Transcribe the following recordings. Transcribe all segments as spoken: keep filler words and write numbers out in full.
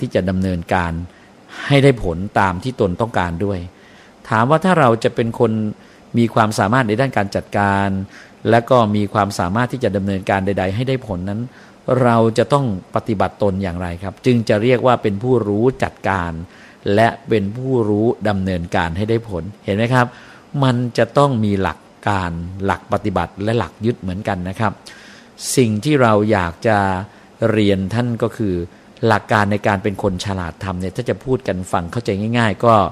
ที่จะดำเนินการให้ได้ผลตามที่ตนต้องการด้วยถามว่าถ้าเราจะเป็นคนมีความสามารถในด้านการจัดการและก็มีความสามารถที่จะดำเนินการใดๆให้ได้ผลนั้นเราจะต้องปฏิบัติตนอย่างไรครับจึงจะเรียกว่าเป็นผู้รู้จัดการและเป็นผู้รู้ดำเนินการให้ได้ผลเห็นไหมครับมันจะต้องมีหลักการหลักปฏิบัติและหลักยึดเหมือนกันนะครับสิ่งที่เราอยากจะเรียนท่านก็คือหลักการในการเป็นคนฉลาดทำเนี่ยถ้าจะพูดกันฟังเข้าใจง่ายๆก็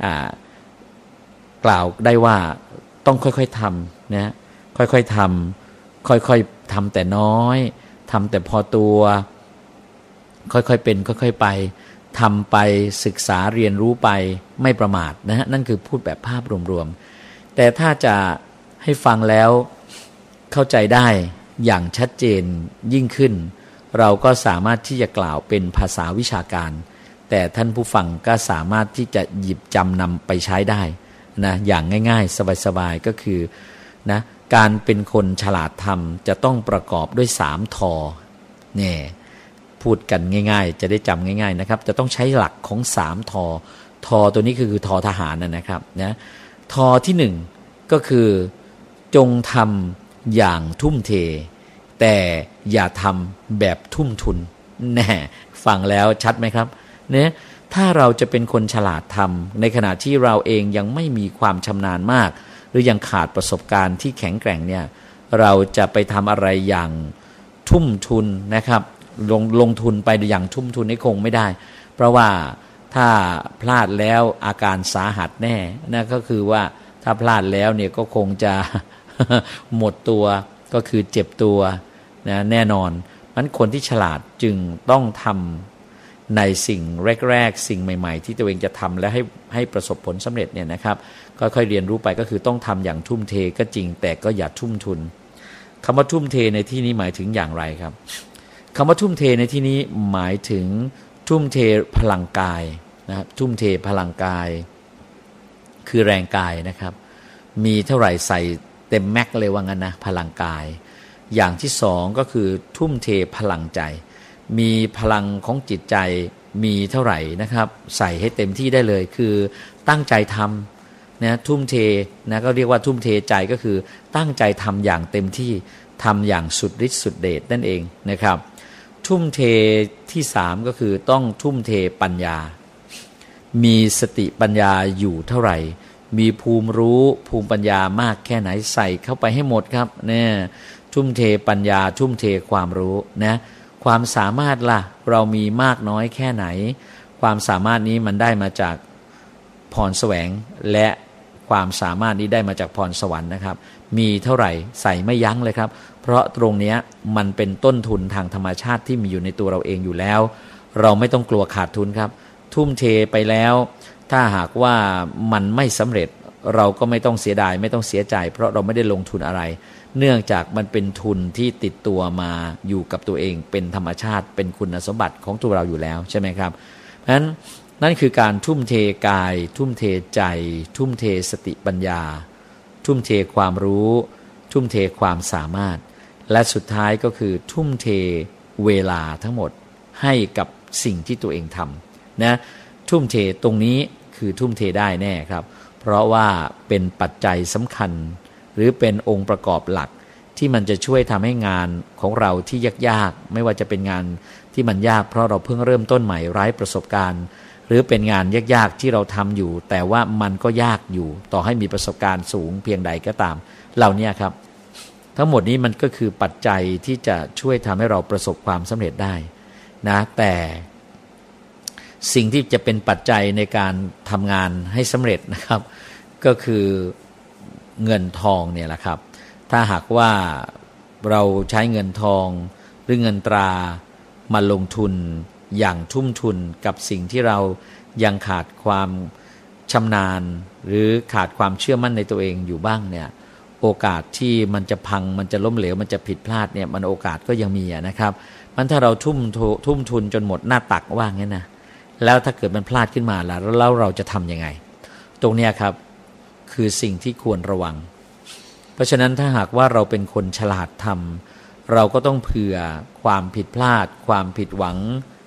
กล่าวได้ว่าต้องค่อยๆทำนะค่อยๆทำค่อยๆทำแต่น้อยทำแต่พอตัวค่อยๆเป็นค่อยๆไปทำไปศึกษาเรียนรู้ไปไม่ประมาทนะฮะนั่นคือพูดแบบภาพรวมๆแต่ถ้าจะให้ฟังแล้วเข้าใจได้อย่างชัดเจนยิ่งขึ้นเราก็สามารถที่จะกล่าวเป็นภาษาวิชาการแต่ท่านผู้ฟังก็สามารถที่จะหยิบจำนำไปใช้ได้นะอย่างง่ายๆสบายๆก็คือนะการเป็นคนฉลาดทำจะต้องประกอบด้วยสามทอเนี่ยพูดกันง่ายๆจะได้จำง่ายๆนะครับจะต้องใช้หลักของสามทอทอตัวนี้คือทอทหารนะครับนะทอที่หนึ่งก็คือจงทำอย่างทุ่มเทแต่อย่าทำแบบทุ่มทุนแน่ฟังแล้วชัดไหมครับเนี่ยถ้าเราจะเป็นคนฉลาดทำในขณะที่เราเองยังไม่มีความชำนาญมากหรือยังขาดประสบการณ์ที่แข็งแกร่งเนี่ยเราจะไปทำอะไรอย่างทุ่มทุนนะครับลงลงทุนไปอย่างทุ่มทุนนี่คงไม่ได้เพราะว่าถ้าพลาดแล้วอาการสาหัสแน่นั่นก็คือว่าถ้าพลาดแล้วเนี่ยก็คงจะ หมดตัวก็คือเจ็บตัวนะแน่นอนนั้นคนที่ฉลาดจึงต้องทำในสิ่งแรกๆสิ่งใหม่ๆที่ตัวเองจะทำและให้ให้ประสบผลสำเร็จเนี่ยนะครับค่อยๆเรียนรู้ไปก็คือต้องทำอย่างทุ่มเทก็จริงแต่ก็อย่าทุ่มทุนคำว่าทุ่มเทในที่นี้หมายถึงอย่างไรครับคำว่าทุ่มเทในที่นี้หมายถึงทุ่มเทพลังกายนะครับทุ่มเทพลังกายคือแรงกายนะครับมีเท่าไหร่ใส่เต็มแม็กเลยว่างั้นนะพลังกายอย่างที่สองก็คือทุ่มเทพลังใจมีพลังของจิตใจมีเท่าไหร่นะครับใส่ให้เต็มที่ได้เลยคือตั้งใจทำนะทุ่มเทนะก็เรียกว่าทุ่มเทใจก็คือตั้งใจทำอย่างเต็มที่ทำอย่างสุดฤทธิ์สุดเดชนั่นเองนะครับทุ่มเทที่สามก็คือต้องทุ่มเทปัญญามีสติปัญญาอยู่เท่าไหร่มีภูมิรู้ภูมิปัญญามากแค่ไหนใส่เข้าไปให้หมดครับเนี่ยทุ่มเทปัญญาทุ่มเทความรู้นะความสามารถล่ะเรามีมากน้อยแค่ไหนความสามารถนี้มันได้มาจากพรแสวงและความสามารถนี้ได้มาจากพรสวรรค์นะครับมีเท่าไหร่ใส่ไม่ยั้งเลยครับเพราะตรงนี้มันเป็นต้นทุนทางธรรมชาติที่มีอยู่ในตัวเราเองอยู่แล้วเราไม่ต้องกลัวขาดทุนครับทุ่มเทไปแล้วถ้าหากว่ามันไม่สำเร็จเราก็ไม่ต้องเสียดายไม่ต้องเสียใจเพราะเราไม่ได้ลงทุนอะไรเนื่องจากมันเป็นทุนที่ติดตัวมาอยู่กับตัวเองเป็นธรรมชาติเป็นคุณสมบัติของตัวเราอยู่แล้วใช่ไหมครับเพราะฉะนั้นนั่นคือการทุ่มเทกายทุ่มเทใจทุ่มเทสติปัญญาทุ่มเทความรู้ทุ่มเทความสามารถและสุดท้ายก็คือทุ่มเทเวลาทั้งหมดให้กับสิ่งที่ตัวเองทำนะทุ่มเทตรงนี้คือทุ่มเทได้แน่ครับเพราะว่าเป็นปัจจัยสำคัญหรือเป็นองค์ประกอบหลักที่มันจะช่วยทำให้งานของเราที่ยากๆไม่ว่าจะเป็นงานที่มันยากเพราะเราเพิ่งเริ่มต้นใหม่ไร้ประสบการณ์หรือเป็นงานยากๆที่เราทำอยู่แต่ว่ามันก็ยากอยู่ต่อให้มีประสบการณ์สูงเพียงใดก็ตามเหล่านี้ครับทั้งหมดนี้มันก็คือปัจจัยที่จะช่วยทำให้เราประสบความสำเร็จได้นะแต่สิ่งที่จะเป็นปัจจัยในการทำงานให้สำเร็จนะครับก็คือเงินทองเนี่ยแหละครับถ้าหากว่าเราใช้เงินทองหรือเงินตรามาลงทุนอย่างทุ่มทุนกับสิ่งที่เรายังขาดความชำนาญหรือขาดความเชื่อมั่นในตัวเองอยู่บ้างเนี่ยโอกาสที่มันจะพังมันจะล้มเหลวมันจะผิดพลาดเนี่ยมันโอกาสก็ยังมีนะครับมันถ้าเราทุ่มทุ่มทุนจนหมดหน้าตักว่างั้นนะแล้วถ้าเกิดมันพลาดขึ้นมาแล้วแล้วเราจะทำยังไงตรงนี้ครับคือสิ่งที่ควรระวังเพราะฉะนั้นถ้าหากว่าเราเป็นคนฉลาดทำเราก็ต้องเผื่อความผิดพลาดความผิดหวัง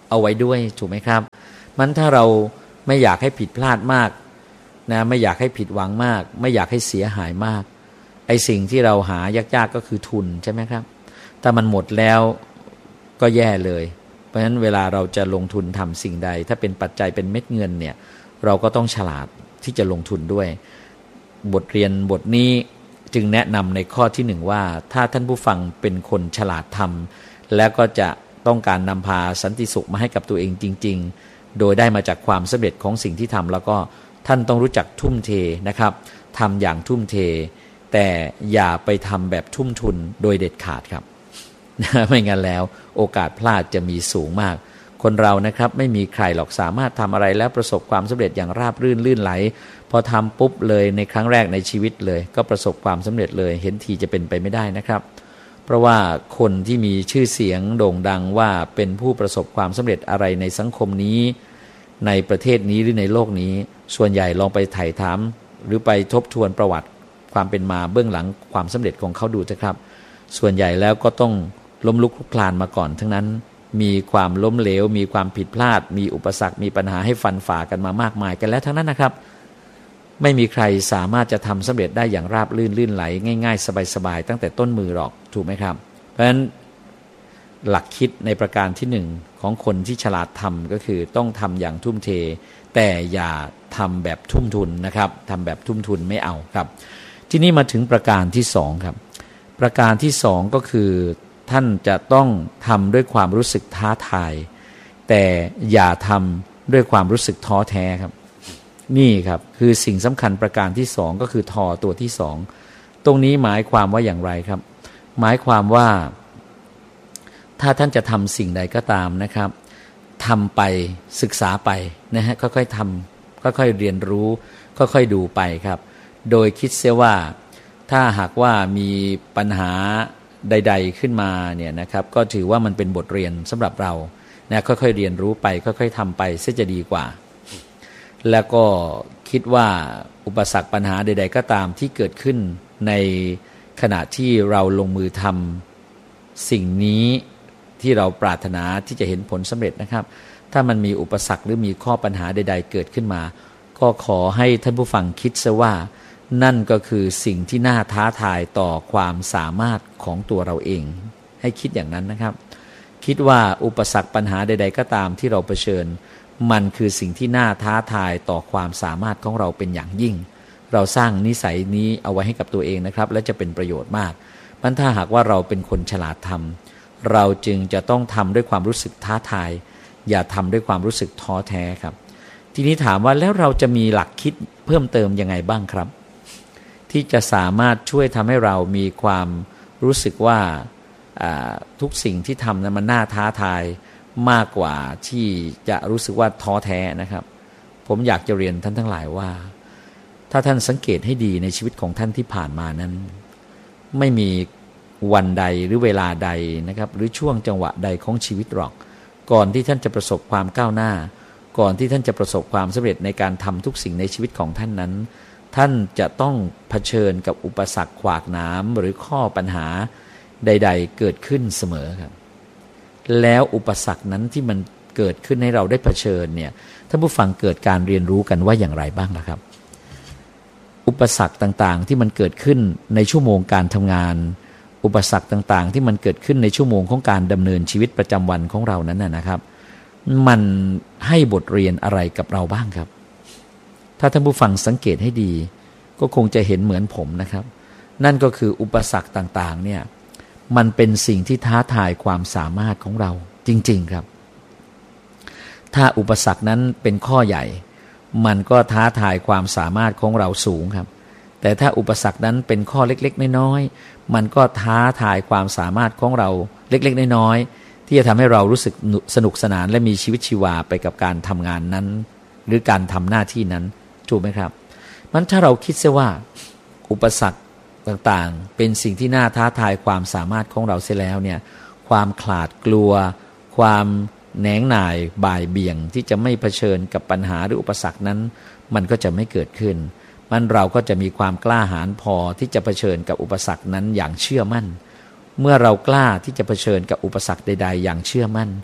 เอาไว้ด้วยถูกไหมครับมันถ้าเราไม่อยากให้ผิดพลาดมากนะไม่อยากให้ผิดหวังมากไม่อยากให้เสียหายมากไอ้สิ่งที่เราหายากๆก็คือทุนใช่ไหมครับถ้ามันหมดแล้วก็แย่เลยเพราะฉะนั้นเวลาเราจะลงทุนทำสิ่งใดถ้าเป็นปัจจัยเป็นเม็ดเงินเนี่ยเราก็ต้องฉลาดที่จะลงทุนด้วยบทเรียนบทนี้จึงแนะนำในข้อที่หนึ่งว่าถ้าท่านผู้ฟังเป็นคนฉลาดทำและก็จะต้องการนำพาสันติสุขมาให้กับตัวเองจริงๆโดยได้มาจากความสำเร็จของสิ่งที่ทำแล้วก็ท่านต้องรู้จักทุ่มเทนะครับทำอย่างทุ่มเทแต่อย่าไปทำแบบทุ่มทุนโดยเด็ดขาดครับ ไม่งั้นแล้วโอกาสพลาดจะมีสูงมากคนเรานะครับไม่มีใครหรอกสามารถทำอะไรแล้วประสบความสำเร็จอย่างราบรื่นลื่นไหลพอทำปุ๊บเลยในครั้งแรกในชีวิตเลยก็ประสบความสำเร็จเลยเห็นทีจะเป็นไปไม่ได้นะครับเพราะว่าคนที่มีชื่อเสียงโด่งดังว่าเป็นผู้ประสบความสำเร็จอะไรในสังคมนี้ในประเทศนี้หรือในโลกนี้ส่วนใหญ่ลองไปไถ่ถามหรือไปทบทวนประวัติความเป็นมาเบื้องหลังความสำเร็จของเขาดูนะครับส่วนใหญ่แล้วก็ต้องล้มลุกคลุกคลานมาก่อนทั้งนั้นมีความล้มเหลวมีความผิดพลาดมีอุปสรรคมีปัญหาให้ฟันฝ่ากันมามากมายกันแล้วทั้งนั้นนะครับไม่มีใครสามารถจะทำสำเร็จได้อย่างราบรื่นลื่นไหลง่ายๆสบายๆตั้งแต่ต้นมือหรอกถูกไหมครับเพราะฉะนั้นหลักคิดในประการที่หนึ่งของคนที่ฉลาดทำก็คือต้องทำอย่างทุ่มเทแต่อย่าทำแบบทุ่มทุนนะครับทำแบบทุ่มทุนไม่เอาครับทีนี้มาถึงประการที่สองครับประการที่สองก็คือท่านจะต้องทำด้วยความรู้สึกท้าทายแต่อย่าทำด้วยความรู้สึกท้อแท้ครับนี่ครับคือสิ่งสำคัญประการที่สองก็คือทอตัวที่สองตรงนี้หมายความว่าอย่างไรครับหมายความว่าถ้าท่านจะทำสิ่งใดก็ตามนะครับทำไปศึกษาไปนะฮะค่อยๆทำค่อยๆเรียนรู้ค่อยๆดูไปครับโดยคิดเสียว่าถ้าหากว่ามีปัญหาใดๆขึ้นมาเนี่ยนะครับก็ถือว่ามันเป็นบทเรียนสำหรับเรานะค่อยๆเรียนรู้ไปค่อยๆทำไปเสียจะดีกว่าแล้วก็คิดว่าอุปสรรคปัญหาใดๆก็ตามที่เกิดขึ้นในขณะที่เราลงมือทำสิ่งนี้ที่เราปรารถนาที่จะเห็นผลสำเร็จนะครับถ้ามันมีอุปสรรคหรือมีข้อปัญหาใดๆเกิดขึ้นมาก็ขอให้ท่านผู้ฟังคิดซะว่านั่นก็คือสิ่งที่น่าท้าทายต่อความสามารถของตัวเราเองให้คิดอย่างนั้นนะครับคิดว่าอุปสรรคปัญหาใดๆก็ตามที่เราเผชิญมันคือสิ่งที่น่าท้าทายต่อความสามารถของเราเป็นอย่างยิ่งเราสร้างนิสัยนี้เอาไว้ให้กับตัวเองนะครับและจะเป็นประโยชน์มากมันถ้าหากว่าเราเป็นคนฉลาดทำเราจึงจะต้องทำด้วยความรู้สึกท้าทายอย่าทำด้วยความรู้สึกท้อแท้ครับทีนี้ถามว่าแล้วเราจะมีหลักคิดเพิ่มเติมยังไงบ้างครับที่จะสามารถช่วยทำให้เรามีความรู้สึกว่าทุกสิ่งที่ทำนั้นมันน่าท้าทายมากกว่าที่จะรู้สึกว่าท้อแท้นะครับผมอยากจะเรียนท่านทั้งหลายว่าถ้าท่านสังเกตให้ดีในชีวิตของท่านที่ผ่านมานั้นไม่มีวันใดหรือเวลาใดนะครับหรือช่วงจังหวะใดของชีวิตหรอกก่อนที่ท่านจะประสบความก้าวหน้าก่อนที่ท่านจะประสบความสำเร็จในการทำทุกสิ่งในชีวิตของท่านนั้นท่านจะต้องเผชิญกับอุปสรรคขวากหนามหรือข้อปัญหาใดๆเกิดขึ้นเสมอครับแล้วอุปสรรคนั้นที่มันเกิดขึ้นให้เราได้เผชิญเนี่ยท่านผู้ฟังเกิดการเรียนรู้กันว่าอย่างไรบ้างล่ะครับอุปสรรคต่างๆที่มันเกิดขึ้นในชั่วโมงการทำงานอุปสรรคต่างๆที่มันเกิดขึ้นในชั่วโมงของการดำเนินชีวิตประจำวันของเรานั้นนะครับมันให้บทเรียนอะไรกับเราบ้างครับถ้าท่านผู้ฟังสังเกตให้ดีก็คงจะเห็นเหมือนผมนะครับนั่นก็คืออุปสรรคต่างๆเนี่ยมันเป็นสิ่งที่ท้าทายความสามารถของเราจริงๆครับถ้าอุปสรรคนั้นเป็นข้อใหญ่มันก็ท้าทายความสามารถของเราสูงครับแต่ถ้าอุปสรรคนั้นเป็นข้อเล็กๆน้อยๆมันก็ท้าทายความสามารถของเราเล็กๆน้อยๆที่จะทำให้เรารู้สึกสนุกสนานและมีชีวิตชีวาไปกับการทำงานนั้นหรือการทำหน้าที่นั้นถูกไหมครับมันถ้าเราคิดซะว่าอุปสรรคต่างๆเป็นสิ่งที่น่าท้าทายความสามารถของเราเสียแล้วเนี่ยความขลาดกลัวความแหนงหน่ายบ่ายเบี่ยงที่จะไม่เผชิญกับปัญหาหรืออุปสรรคนั้นมันก็จะไม่เกิดขึ้นมันเราก็จะมีความกล้าหาญพอที่จะเผชิญกับอุปสรรคนั้นอย่างเชื่อมั่นเมื่อเรากล้าที่จะเผชิญกับอุปสรรคใดๆอย่างเชื่อมั่น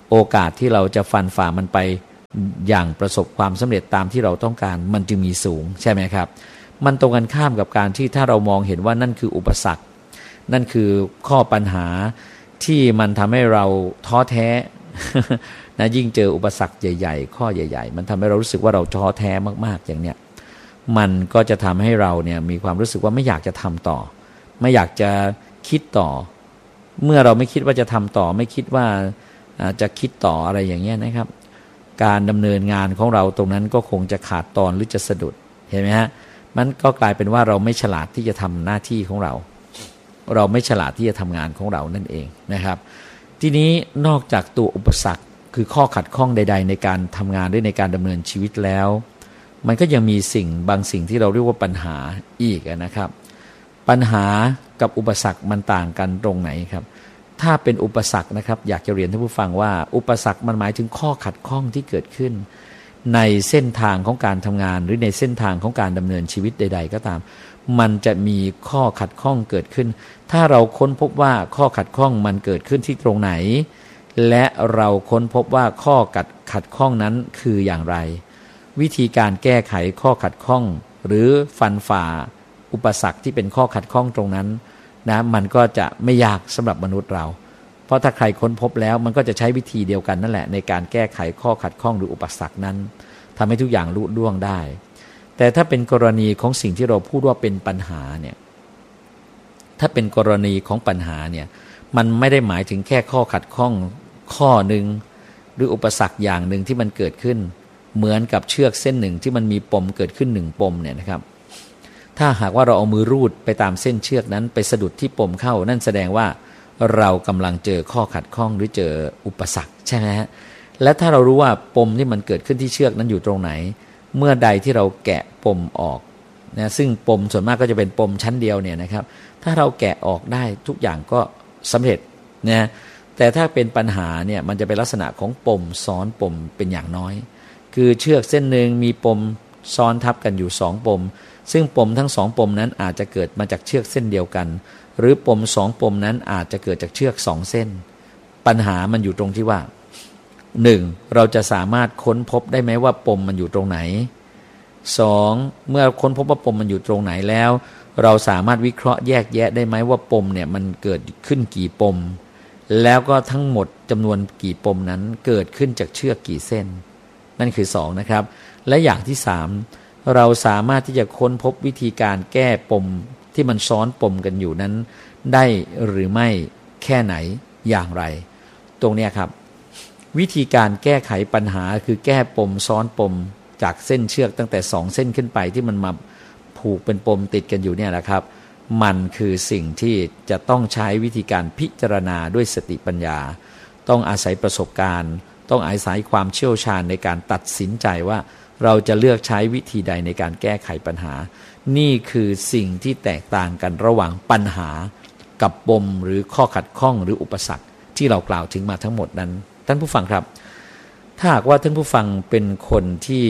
โอกาสที่เราจะฟันฝ่ามันไปอย่างประสบความสำเร็จตามที่เราต้องการมันจึงมีสูงใช่ไหมครับมันตรงกันข้ามกับการที่ถ้าเรามองเห็นว่านั่นคืออุปสรรคนั่นคือข้อปัญหาที่มันทำให้เราท้อแท้นะยิ่งเจออุปสรรคใหญ่ๆข้อใหญ่ๆมันทำให้เรารู้สึกว่าเราท้อแท้มากๆอย่างเนี้ยมันก็จะทำให้เราเนี่ยมีความรู้สึกว่าไม่อยากจะทำต่อไม่อยากจะคิดต่อเมื่อเราไม่คิดว่าจะทำต่อไม่คิดว่าจะคิดต่ออะไรอย่างเงี้ยนะครับการดำเนินงานของเราตรงนั้นก็คงจะขาดตอนหรือจะสะดุดเห็นไหมฮะมันก็กลายเป็นว่าเราไม่ฉลาดที่จะทำหน้าที่ของเราเราไม่ฉลาดที่จะทำงานของเรานั่นเองนะครับทีนี้นอกจากตัวอุปสรรคคือข้อขัดข้องใดๆในการทำงานหรือในการดำเนินชีวิตแล้วมันก็ยังมีสิ่งบางสิ่งที่เราเรียกว่าปัญหาอีกนะครับปัญหากับอุปสรรคมันต่างกันตรงไหนครับถ้าเป็นอุปสรรคนะครับอยากจะเรียนท่านผู้ฟังว่าอุปสรรคมันหมายถึงข้อขัดข้องที่เกิดขึ้นในเส้นทางของการทำงานหรือในเส้นทางของการดำเนินชีวิตใดๆก็ตามมันจะมีข้อขัดข้องเกิดขึ้นถ้าเราค้นพบว่าข้อขัดข้องมันเกิดขึ้นที่ตรงไหนและเราค้นพบว่าข้อขัดขัดข้องนั้นคืออย่างไรวิธีการแก้ไขข้อขัดข้องหรือฟันฝ่าอุปสรรคที่เป็นข้อขัดข้องตรงนั้นนะมันก็จะไม่ยากสำหรับมนุษย์เราเพราะถ้าใครค้นพบแล้วมันก็จะใช้วิธีเดียวกันนั่นแหละในการแก้ไขข้อขัดข้องหรืออุปสรรคนั้นทำให้ทุกอย่างลุล่วงได้แต่ถ้าเป็นกรณีของสิ่งที่เราพูดว่าเป็นปัญหาเนี่ยถ้าเป็นกรณีของปัญหาเนี่ยมันไม่ได้หมายถึงแค่ข้อขัดข้องข้อหนึ่งหรืออุปสรรคอย่างหนึ่งที่มันเกิดขึ้นเหมือนกับเชือกเส้นหนึ่งที่มันมีปมเกิดขึ้นหนึ่งปมเนี่ยนะครับถ้าหากว่าเราเอามือรูดไปตามเส้นเชือกนั้นไปสะดุดที่ปมเข้านั่นแสดงว่าเรากำลังเจอข้อขัดข้องหรือเจออุปสรรคใช่ไหมฮะและถ้าเรารู้ว่าปมที่มันเกิดขึ้นที่เชือกนั้นอยู่ตรงไหนเมื่อใดที่เราแกะปมออกนะซึ่งปมส่วนมากก็จะเป็นปมชั้นเดียวเนี่ยนะครับถ้าเราแกะออกได้ทุกอย่างก็สำเร็จนะแต่ถ้าเป็นปัญหาเนี่ยมันจะเป็นลักษณะของปมซ้อนปมเป็นอย่างน้อยคือเชือกเส้นหนึ่งมีปมซ้อนทับกันอยู่สองปมซึ่งปมทั้งสองปมนั้นอาจจะเกิดมาจากเชือกเส้นเดียวกันหรือปมสองปมนั้นอาจจะเกิดจากเชือกสองเส้นปัญหามันอยู่ตรงที่ว่าหนึ่งเราจะสามารถค้นพบได้ไหมว่าปมมันอยู่ตรงไหนสองเมื่อค้นพบว่าปมมันอยู่ตรงไหนแล้วเราสามารถวิเคราะห์แยกแยะได้ไหมว่าปมเนี่ยมันเกิดขึ้นกี่ปมแล้วก็ทั้งหมดจำนวนกี่ปมนั้นเกิดขึ้นจากเชือกกี่เส้นนั่นคือสองนะครับและอย่างที่สามเราสามารถที่จะค้นพบวิธีการแก้ปมที่มันซ้อนปมกันอยู่นั้นได้หรือไม่แค่ไหนอย่างไรตรงนี้ครับวิธีการแก้ไขปัญหาคือแก้ปมซ้อนปมจากเส้นเชือกตั้งแต่สองเส้นขึ้นไปที่มันมาผูกเป็นปมติดกันอยู่เนี่ยแหละครับมันคือสิ่งที่จะต้องใช้วิธีการพิจารณาด้วยสติปัญญาต้องอาศัยประสบการณ์ต้องอาศัยความเชี่ยวชาญในการตัดสินใจว่าเราจะเลือกใช้วิธีใดในการแก้ไขปัญหานี่คือสิ่งที่แตกต่างกันระหว่างปัญหากับปมหรือข้อขัดข้องหรืออุปสรรคที่เรากล่าวถึงมาทั้งหมดนั้นท่านผู้ฟังครับถ้าหากว่าท่านผู้ฟังเป็นคนที่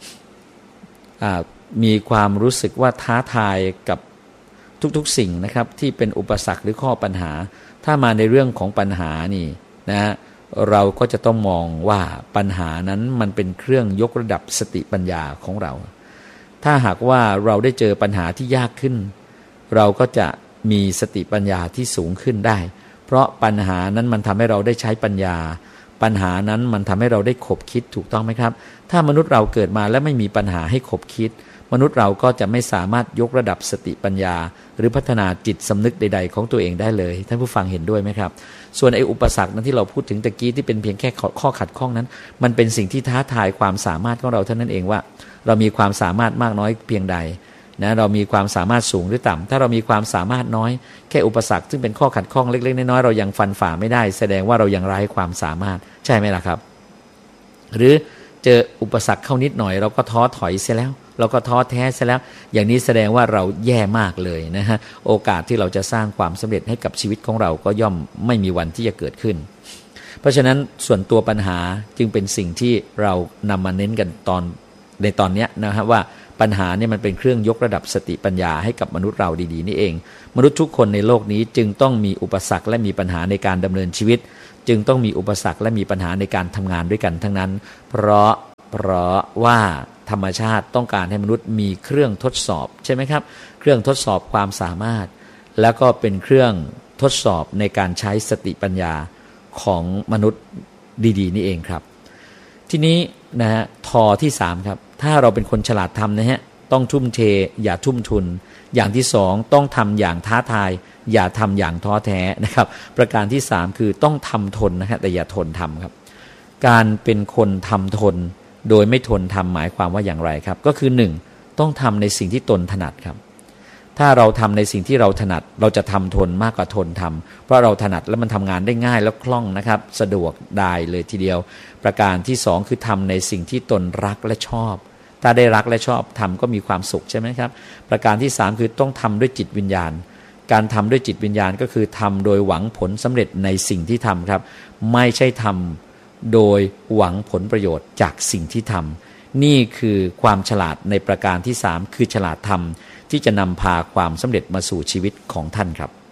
มีความรู้สึกว่าท้าทายกับทุกๆสิ่งนะครับที่เป็นอุปสรรคหรือข้อปัญหาถ้ามาในเรื่องของปัญหานี่นะเราก็จะต้องมองว่าปัญหานั้นมันเป็นเครื่องยกระดับสติปัญญาของเราถ้าหากว่าเราได้เจอปัญหาที่ยากขึ้นเราก็จะมีสติปัญญาที่สูงขึ้นได้เพราะปัญหานั้นมันทำให้เราได้ใช้ปัญญาปัญหานั้นมันทำให้เราได้ขบคิดถูกต้องไหมครับถ้ามนุษย์เราเกิดมาและไม่มีปัญหาให้ขบคิดมนุษย์เราก็จะไม่สามารถยกระดับสติปัญญาหรือพัฒนาจิตสำนึกใดๆของตัวเองได้เลยท่านผู้ฟังเห็นด้วยไหมครับส่วนไอ้อุปสรรคนั้นที่เราพูดถึงตะกี้ที่เป็นเพียงแค่ข้อขัดข้องนั้นมันเป็นสิ่งที่ท้าทายความสามารถของเราเท่านั้นเองว่าเรามีความสามารถมากน้อยเพียงใดนะเรามีความสามารถสูงหรือต่ำถ้าเรามีความสามารถน้อยแค่อุปสรรคซึ่งเป็นข้อขัดข้องเล็กๆน้อยๆเรายังฟันฝ่าไม่ได้แสดงว่าเรายังไร้ความสามารถใช่ไหมล่ะครับหรือเจออุปสรรคเข้านิดหน่อยเราก็ท้อถอยเสียแล้วเราก็ท้อแท้เสียแล้วอย่างนี้แสดงว่าเราแย่มากเลยนะฮะโอกาสที่เราจะสร้างความสำเร็จให้กับชีวิตของเราก็ย่อมไม่มีวันที่จะเกิดขึ้นเพราะฉะนั้นส่วนตัวปัญหาจึงเป็นสิ่งที่เรานำมาเน้นกันตอนในตอนนี้นะครับว่าปัญหาเนี่ยมันเป็นเครื่องยกระดับสติปัญญาให้กับมนุษย์เราดีๆนี่เองมนุษย์ทุกคนในโลกนี้จึงต้องมีอุปสรรคและมีปัญหาในการดำเนินชีวิตจึงต้องมีอุปสรรคและมีปัญหาในการทำงานด้วยกันทั้งนั้นเพราะเพราะว่าธรรมชาติต้องการให้มนุษย์มีเครื่องทดสอบใช่ไหมครับเครื่องทดสอบความสามารถแล้วก็เป็นเครื่องทดสอบในการใช้สติปัญญาของมนุษย์ดีๆนี่เองครับทีนี้นะฮะทอที่สามครับถ้าเราเป็นคนฉลาดทำนะฮะต้องทุ่มเทอย่าทุ่มทุนอย่างที่สองต้องทำอย่างท้าทายอย่าทำอย่างท้อแท้นะครับประการที่สามคือต้องทำทนนะฮะแต่อย่าทนทำครับการเป็นคนทำทนโดยไม่ทนทำหมายความว่าอย่างไรครับก็คือหนึ่งต้องทำในสิ่งที่ตนถนัดครับถ้าเราทำในสิ่งที่เราถนัดเราจะทำทนมากกว่าทนทำเพราะเราถนัดแล้วมันทำงานได้ง่ายแล้วคล่องนะครับสะดวกได้เลยทีเดียวประการที่สองคือทำในสิ่งที่ตนรักและชอบถ้าได้รักและชอบทำก็มีความสุขใช่ไหมครับประการที่สามคือต้องทำด้วยจิตวิญญาณการทำด้วยจิตวิญญาณก็คือทำโดยหวังผลสำเร็จในสิ่งที่ทำครับไม่ใช่ทำโดยหวังผลประโยชน์จากสิ่งที่ทำนี่คือความฉลาดในประการที่สามคือฉลาดทำที่จะนำพาความสำเร็จมาสู่ชีวิตของท่านครับ